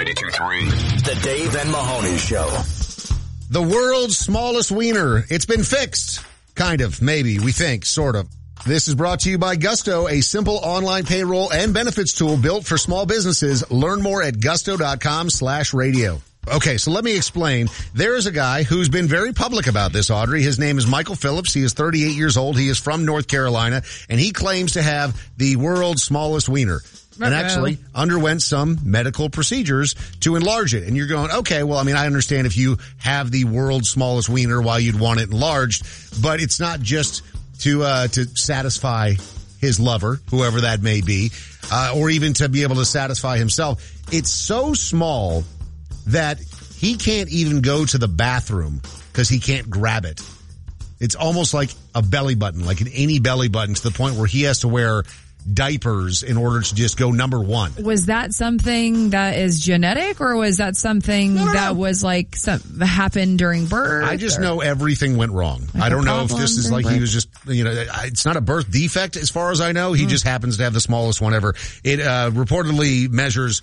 92.3. The Dave and Mahoney Show. The world's smallest wiener. It's been fixed. Kind of, maybe, we think, sort of. This is brought to you by Gusto, a simple online payroll and benefits tool built for small businesses. Learn more at gusto.com/radio. Okay, so let me explain. There is a guy who's been very public about this, Audrey. His name is Michael Phillips. He is 38 years old. He is from North Carolina, and he claims to have the world's smallest wiener. And actually underwent some medical procedures to enlarge it. And you're going, okay, well, I mean, I understand if you have the world's smallest wiener why you'd want it enlarged, but it's not just to satisfy his lover, whoever that may be, or even to be able to satisfy himself. It's so small that he can't even go to the bathroom because he can't grab it. It's almost like a belly button, like an any belly button, to the point where he has to wear diapers in order to just go number one. Was that something that is genetic, or was that something that was like happened during birth? I just know everything went wrong. Like I don't know if this is like he was just, it's not a birth defect as far as I know. He just happens to have the smallest one ever. It reportedly measures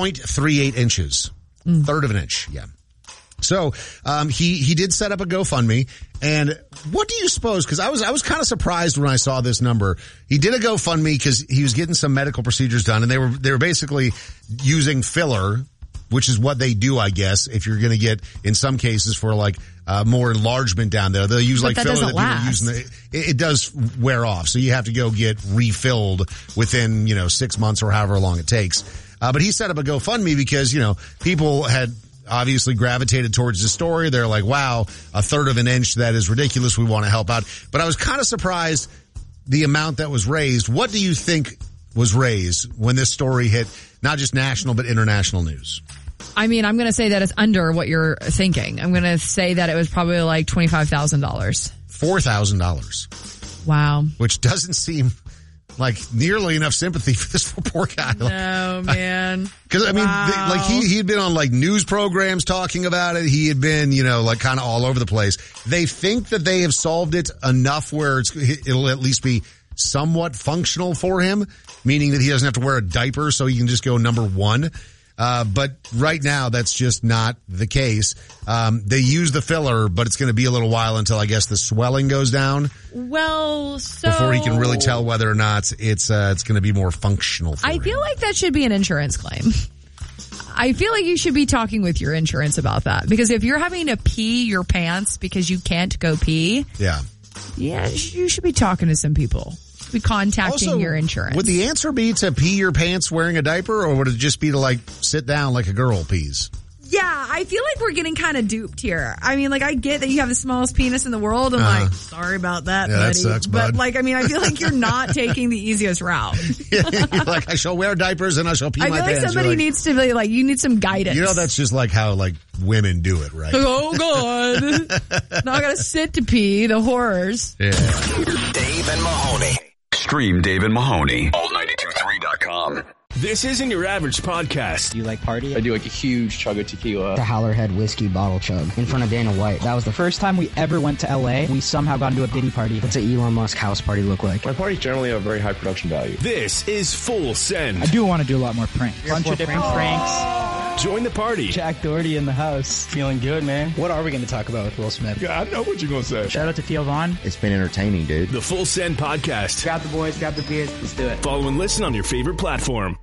0.38 inches, third of an inch. Yeah. So, he did set up a GoFundMe, and what do you suppose? Cause I was kind of surprised when I saw this number. He did a GoFundMe cause he was getting some medical procedures done, and they were basically using filler, which is what they do, I guess, if you're gonna get, in some cases, for like, more enlargement down there. They'll use like filler that people are using. It does wear off, so you have to go get refilled within, 6 months or however long it takes. But he set up a GoFundMe because, people had obviously gravitated towards the story. They're like, wow, a third of an inch, that is ridiculous. We want to help out. But I was kind of surprised the amount that was raised. What do you think was raised when this story hit not just national but international news? I mean, I'm going to say that it's under what you're thinking. I'm going to say that it was probably like $25,000. $4,000. Wow. Which doesn't seem like nearly enough sympathy for this poor guy. No, man. Because I mean, he had been on like news programs talking about it. He had been, like kind of all over the place. They think that they have solved it enough where it'll at least be somewhat functional for him, meaning that he doesn't have to wear a diaper, so he can just go number one. But right now, that's just not the case. They use the filler, but it's going to be a little while until, I guess, the swelling goes down. Well, before he can really tell whether or not it's going to be more functional for him. I feel like that should be an insurance claim. I feel like you should be talking with your insurance about that. Because if you're having to pee your pants because you can't go pee. Yeah, you should be talking to some people. Be contacting also, your insurance. Would the answer be to pee your pants wearing a diaper, or would it just be to like sit down like a girl pees? Yeah, I feel like we're getting kind of duped here. I mean, like, I get that you have the smallest penis in the world. I'm like, sorry about that, buddy. That sucks, bud. But like, I mean, I feel like you're not taking the easiest route. You're like, I shall wear diapers and I shall pee my pants. I feel like somebody needs to be like, you need some guidance. That's just like how like women do it, right? Oh God! Now I gotta sit to pee. The horrors. Yeah. Dave and Mahoney. Stream Dave and Mahoney. All923.com. This isn't your average podcast. Do you like party? I do like a huge chug of tequila. The Howlerhead whiskey bottle chug in front of Dana White. That was the first time we ever went to LA. We somehow got into a Diddy party. What's an Elon Musk house party look like? My parties generally have very high production value. This is Full Send. I do want to do a lot more pranks. Bunch of different pranks. Join the party. Jack Doherty in the house. Feeling good, man. What are we going to talk about with Will Smith? Yeah, I know what you're going to say. Shout out to Theo Vaughn. It's been entertaining, dude. The Full Send Podcast. Grab the boys, grab the beers. Let's do it. Follow and listen on your favorite platform.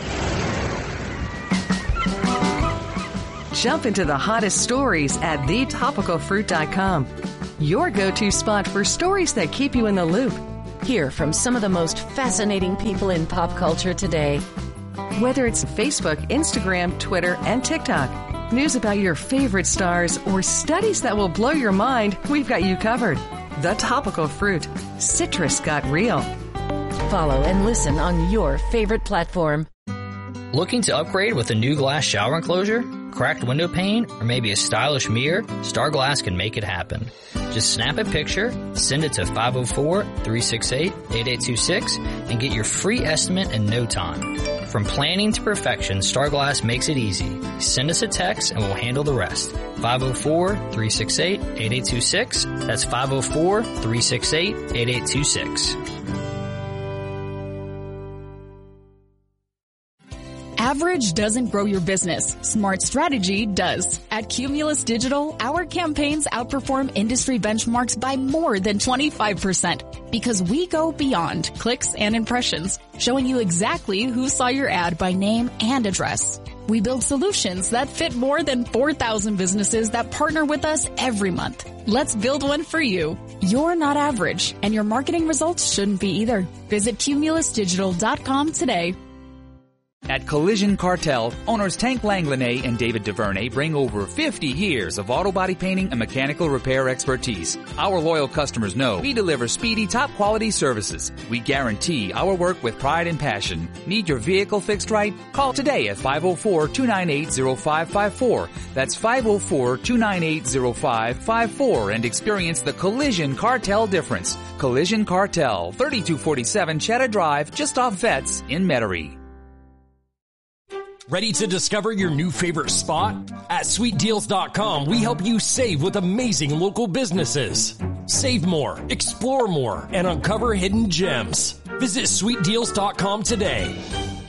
Jump into the hottest stories at thetopicalfruit.com. Your go-to spot for stories that keep you in the loop. Hear from some of the most fascinating people in pop culture today. Whether it's Facebook, Instagram, Twitter, and TikTok, news about your favorite stars, or studies that will blow your mind, we've got you covered. The Topical Fruit. Citrus got real. Follow and listen on your favorite platform. Looking to upgrade with a new glass shower enclosure, cracked window pane, or maybe a stylish mirror? Star Glass can make it happen. Just snap a picture, send it to 504-368-8826, and get your free estimate in no time. From planning to perfection, Star Glass makes it easy. Send us a text and we'll handle the rest. 504-368-8826. That's 504-368-8826. Average doesn't grow your business. Smart strategy does. At Cumulus Digital, our campaigns outperform industry benchmarks by more than 25% because we go beyond clicks and impressions, showing you exactly who saw your ad by name and address. We build solutions that fit more than 4,000 businesses that partner with us every month. Let's build one for you. You're not average, and your marketing results shouldn't be either. Visit cumulusdigital.com today. At Collision Cartel, owners Tank Langlanay and David DuVernay bring over 50 years of auto body painting and mechanical repair expertise. Our loyal customers know we deliver speedy, top-quality services. We guarantee our work with pride and passion. Need your vehicle fixed right? Call today at 504-298-0554. That's 504-298-0554 and experience the Collision Cartel difference. Collision Cartel, 3247 Cheddar Drive, just off Vets in Metairie. Ready to discover your new favorite spot? At SweetDeals.com, we help you save with amazing local businesses. Save more, explore more, and uncover hidden gems. Visit SweetDeals.com today.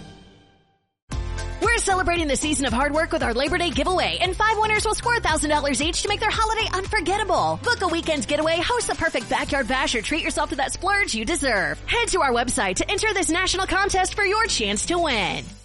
We're celebrating the season of hard work with our Labor Day giveaway, and 5 winners will score $1,000 each to make their holiday unforgettable. Book a weekend getaway, host the perfect backyard bash, or treat yourself to that splurge you deserve. Head to our website to enter this national contest for your chance to win.